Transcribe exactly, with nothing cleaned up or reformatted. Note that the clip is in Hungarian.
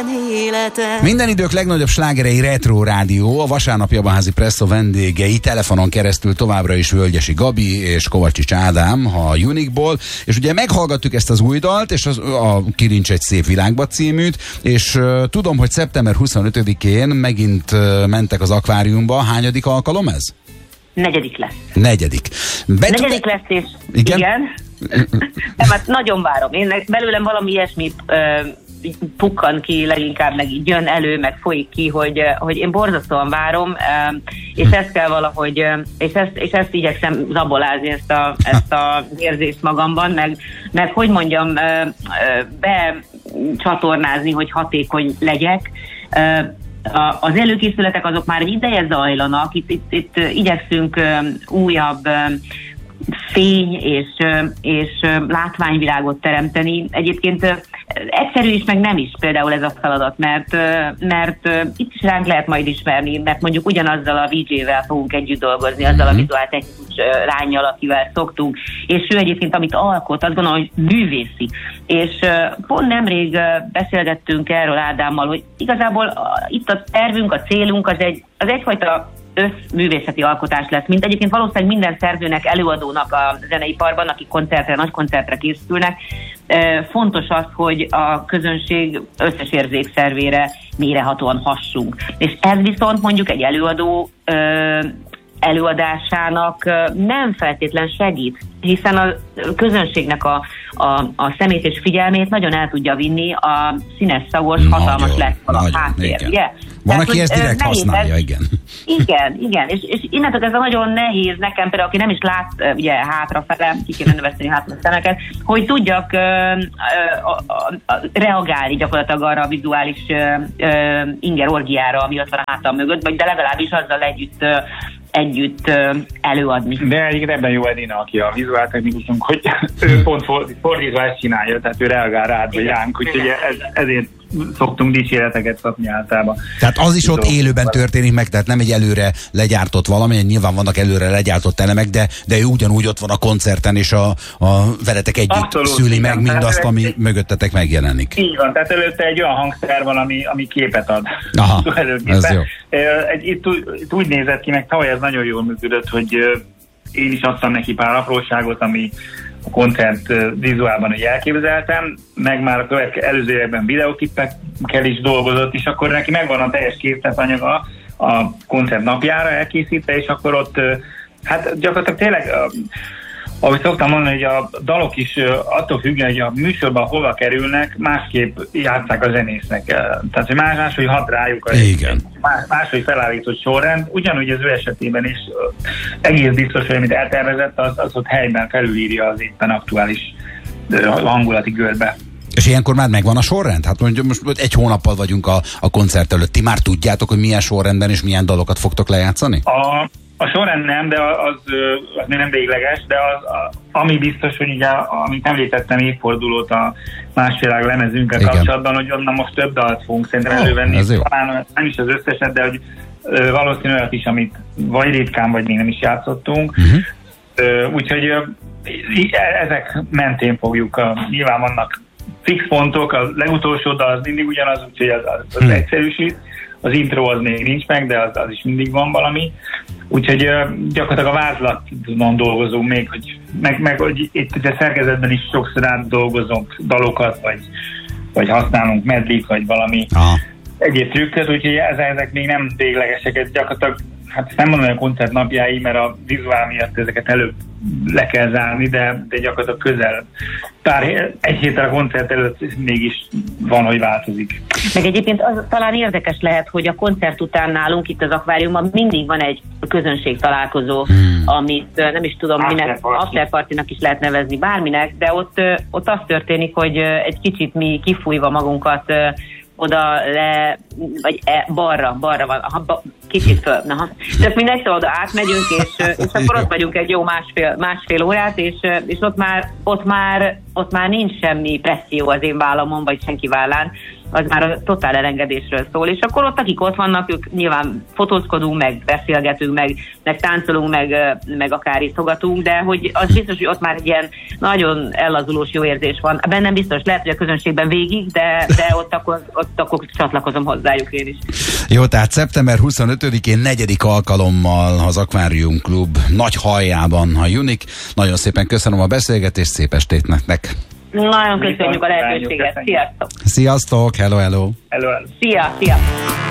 Minden idők legnagyobb slágerei Retro Rádió, a vasárnapi Abaházi Presszó vendégei telefonon keresztül továbbra is Völgyesi Gabi és Kovácsics Ádám a Unique-ból, és ugye meghallgattuk ezt az új dalt, és az, a Kirincs egy szép világba címűt, és uh, tudom, hogy szeptember huszonötödikén megint uh, mentek az akváriumba. Hányadik alkalom ez? Negyedik lesz. Negyedik. Bet- Negyedik lesz, és igen. igen. Nem, hát nagyon várom. Én belőlem valami ilyesmi uh, pukkan ki leginkább, meg így jön elő, meg folyik ki, hogy, hogy én borzasztóan várom, és ezt kell valahogy, és ezt, és ezt igyekszem zabolázni, ezt a, ezt a érzést magamban, meg, meg hogy mondjam, becsatornázni, hogy hatékony legyek. Az előkészületek azok már egy ideje zajlanak, itt, itt, itt igyekszünk újabb fény és, és látványvilágot teremteni. Egyébként egyszerű is, meg nem is például ez a feladat, mert, mert itt is ránk lehet majd ismerni, mert mondjuk ugyanazzal a vé jé-vel fogunk együtt dolgozni, azzal a vizuáltechnikus lánnyal, akivel szoktunk, és ő egyébként, amit alkot, azt gondolom, hogy művészi. És pont nemrég beszélgettünk erről Ádámmal, hogy igazából itt a tervünk, a célunk az, egy, az egyfajta összművészeti alkotás lesz, mint egyébként valószínűleg minden szerzőnek, előadónak a zeneiparban, akik koncertre, nagy koncertre készülnek. Fontos az, hogy a közönség összes érzékszervére mélyrehatóan hassunk. És ez viszont mondjuk egy előadó előadásának nem feltétlen segít, hiszen a közönségnek a, a, a szemét és figyelmét nagyon el tudja vinni a színes szagos, hatalmas lesz a háttér, ugye? Van, tehát, aki ezt direkt használja, ez, igen. Igen, igen, és, és innentől ez a nagyon nehéz nekem, például aki nem is lát ugye hátrafele, ki kéne növeszteni hátra a szemeket, hogy tudjak ö, ö, ö, reagálni gyakorlatilag arra a vizuális ö, ö, inger orgiára, ami ott van a hátam mögött, vagy de legalábbis azzal együtt ö, együtt ö, előadni. De egyébként ebben jó Edina, aki a vizuáltechnikusunk, hogy ő pont fordítva ezt csinálja, tehát ő reagál rád, vagy ránk, úgyhogy ez, ezért szoktunk dicséreteket kapni általában. Tehát az is ott élőben történik meg, tehát nem egy előre legyártott valami, nyilván vannak előre legyártott elemek, de, de ő ugyanúgy ott van a koncerten, és a, a veletek együtt abszolút szüli meg mindazt, ami előtt, mögöttetek megjelenik. Így van, tehát előtte egy olyan hangszer van, ami, ami képet ad. Aha, ez jó. Egy, itt, itt úgy nézett ki, meg tavaly ez nagyon jól működött, hogy én is adtam neki pár apróságot, ami a koncert vizuálban, hogy elképzeltem, meg már a következő előző években videóklippekkel is dolgozott, és akkor neki megvan a teljes képletanyaga a koncert napjára elkészítve, és akkor ott, hát gyakorlatilag tényleg, ahogy szoktam mondani, hogy a dalok is attól függően, hogy a műsorban hova kerülnek, másképp játsszák a zenésznek. Tehát, hogy más, máshogy hat rájuk a más, máshogy felállított sorrend. Ugyanúgy az ő esetében is egész biztos, hogy amit eltervezett, az, az ott helyben felülírja az éppen aktuális hangulati gördbe. És ilyenkor már megvan a sorrend? Hát mondjuk most egy hónappal vagyunk a, a koncert előtt. Ti már tudjátok, hogy milyen sorrendben és milyen dalokat fogtok lejátszani? A A sorrend nem, de az, az még nem végleges, de az, a, ami biztos, hogy ugye, amit említettem évfordulót a másvilág lemezünkkel igen. kapcsolatban, hogy onnan most több dalt fogunk szerintem oh, elővenni. Talán nem is az összeset, de hogy valószínűleg olyat is, amit vagy ritkán, vagy még nem is játszottunk. Uh-huh. Úgyhogy ezek mentén fogjuk. A, nyilván vannak fix pontok, a legutolsó dal az mindig ugyanaz, úgyhogy az, az, az hmm. egyszerűsít. Az intro az még nincs meg, de az, az is mindig van valami. Úgyhogy gyakorlatilag a vázlaton dolgozunk még, hogy meg, meg hogy itt ugye szerkezetben is sokszor át dolgozunk dalokat, vagy, vagy használunk medlit, vagy valami aha. egyéb trükköt, úgyhogy ezek, ezek még nem véglegesek, ez gyakorlatilag, hát nem mondom, hogy a koncert napjái, mert a vizuál miatt ezeket előbb le kell zárni, de, de gyakorlatilag közel. Pár egy héttel a koncert előtt mégis van, hogy változik. Meg egyébként az talán érdekes lehet, hogy a koncert után nálunk itt az akváriumban mindig van egy közönség találkozó, hmm. amit nem is tudom, minek, afterpartinak is lehet nevezni, bárminek, de ott, ott az történik, hogy egy kicsit mi kifújva magunkat oda le, vagy e, balra, balra van, aha, ba, kicsit föl, na, tehát mindegy, szóval oda átmegyünk, és, és akkor ott vagyunk egy jó másfél, másfél órát, és, és ott, már, ott, már, ott már nincs semmi presszió az én vállamon, vagy senki vállán, az már a totál elengedésről szól, és akkor ott, akik ott vannak, ők nyilván fotózkodunk, meg beszélgetünk, meg, meg táncolunk, meg, meg akár iszogatunk, de hogy az biztos, hogy ott már egy ilyen nagyon ellazulós jó érzés van. Bennem biztos, lehet, hogy a közönségben végig, de, de ott, akkor, ott akkor csatlakozom hozzájuk én is. Jó, tehát szeptember huszonötödikén negyedik alkalommal az Aquarium Klub nagy hajjában a Unique. Nagyon szépen köszönöm a beszélgetést, szép estét nektek! Nagyon köszönjük a lehetőséget. Sziasztok! Sziasztok! Hello, hello! Hello, hello. Szia, szia!